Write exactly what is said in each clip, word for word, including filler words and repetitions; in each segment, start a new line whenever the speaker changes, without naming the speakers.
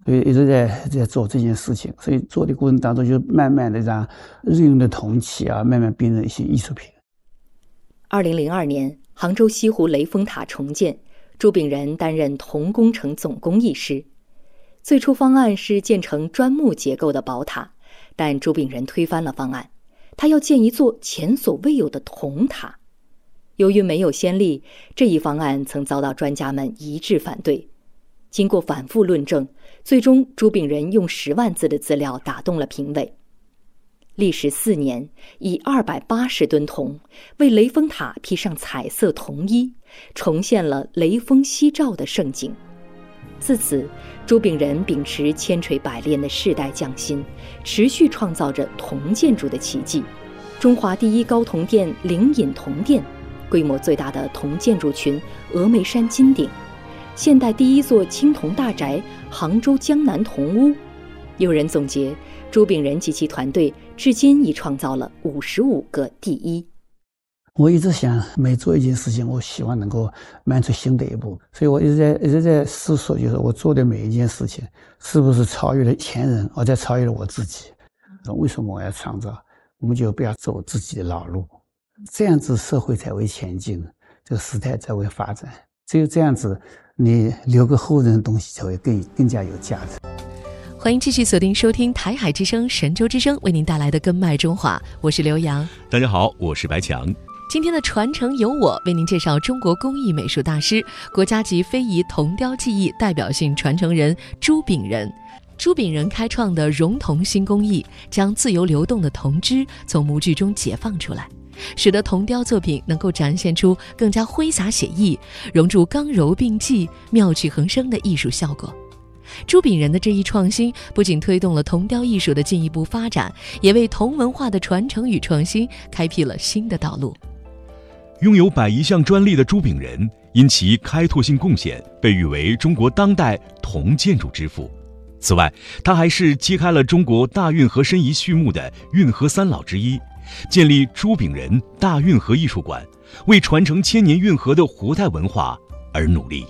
所以一直在在做这件事情，所以做的过程当中就慢慢的让日用的铜器啊慢慢变成一些艺术品。
二零零二年，杭州西湖雷峰塔重建，朱炳仁担任铜工程总工艺师。最初方案是建成砖木结构的宝塔，但朱炳仁推翻了方案，他要建一座前所未有的铜塔。由于没有先例，这一方案曾遭到专家们一致反对。经过反复论证，最终朱炳仁用十万字的资料打动了评委。历时四年，以二百八十吨铜为雷峰塔披上彩色铜衣，重现了雷锋夕照的盛景。自此，朱炳仁秉持千锤百炼的世代匠心，持续创造着铜建筑的奇迹。中华第一高铜殿灵隐铜殿，规模最大的铜建筑群峨眉山金顶，现代第一座青铜大宅杭州江南铜屋。有人总结，朱炳仁及其团队至今已创造了五十五个第一。
我一直想每做一件事情，我希望能够迈出新的一步，所以我一直在一直在思索，就是我做的每一件事情是不是超越了前人，或者超越了我自己。为什么我要创造？我们就不要走自己的老路，这样子社会才会前进，这个时代才会发展。只有这样子，你留给后人的东西才会更更加有价值。
欢迎继续锁定收听台海之声神州之声为您带来的根脉中华，我是刘洋。
大家好，我是白强。
今天的传承由我为您介绍中国工艺美术大师、国家级非遗铜雕技艺代表性传承人朱炳仁。朱炳仁开创的熔铜新工艺，将自由流动的铜汁从模具中解放出来，使得铜雕作品能够展现出更加挥洒写意、融入刚柔并济、妙趣横生的艺术效果。朱炳仁的这一创新不仅推动了铜雕艺术的进一步发展，也为铜文化的传承与创新开辟了新的道路。
拥有百余项专利的朱炳仁，因其开拓性贡献，被誉为中国当代铜建筑之父。此外，他还是揭开了中国大运河申遗序幕的运河三老之一，建立朱炳仁大运河艺术馆，为传承千年运河的活态文化而努力。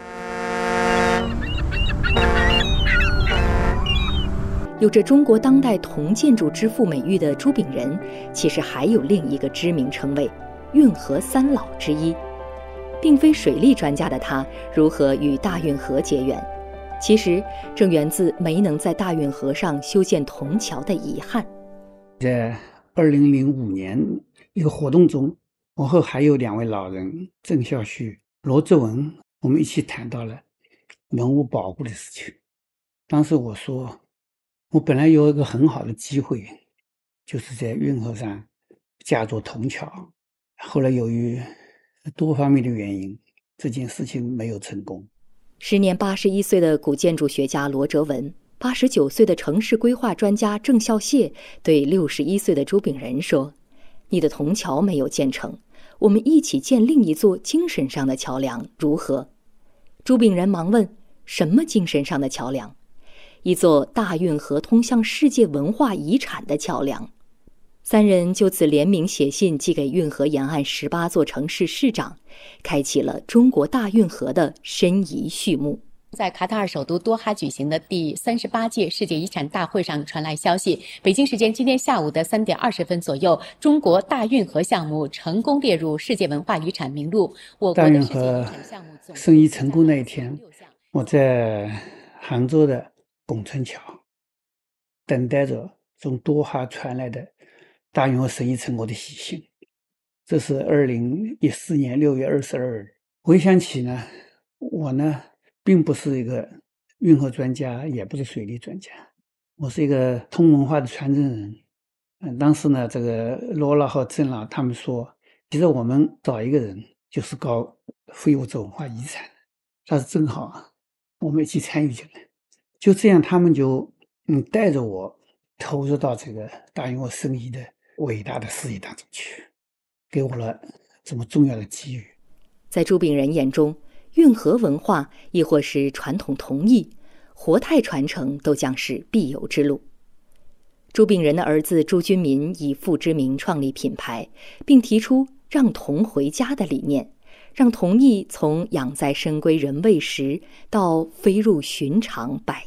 有着中国当代铜建筑之父美誉的朱炳仁，其实还有另一个知名称谓——运河三老之一。并非水利专家的他，如何与大运河结缘？其实正源自没能在大运河上修建铜桥的遗憾。
在二零零五年一个活动中，我和还有两位老人郑孝胥、罗志文，我们一起谈到了文物保护的事情。当时我说，我本来有一个很好的机会，就是在运河上架座铜桥，后来由于多方面的原因，这件事情没有成功。
时年八十一岁的古建筑学家罗哲文，八十九岁的城市规划专家郑孝燮对六十一岁的朱炳仁说：“你的铜桥没有建成，我们一起建另一座精神上的桥梁，如何？”朱炳仁忙问：“什么精神上的桥梁？”一座大运河通向世界文化遗产的桥梁。三人就此联名写信寄给运河沿岸十八座城市市长，开启了中国大运河的申遗序幕。
在卡塔尔首都多哈举行的第三十八届世界遗产大会上传来消息，北京时间今天下午的三点二十分左右，中国大运河项目成功列入世界文化遗产名录。我国的世界遗产项目
申遗成功那一天，我在杭州的拱村桥等待着从多哈传来的大运河申遗成果的喜讯。这是二零一四年六月二十二日。回想起呢，我呢并不是一个运河专家，也不是水利专家，我是一个通文化的传承人。嗯，当时呢，这个罗老和郑老他们说，其实我们找一个人就是搞非物质文化遗产，那是正好啊，我们一起参与进来。就这样，他们就嗯带着我投入到这个大运河申遗的伟大的事业当中去，给我了这么重要的机遇。
在朱炳仁眼中，运河文化亦或是传统铜艺，活态传承都将是必由之路。朱炳仁的儿子朱军民以父之名创立品牌，并提出让铜回家的理念，让铜艺从养在深闺人未识到飞入寻常百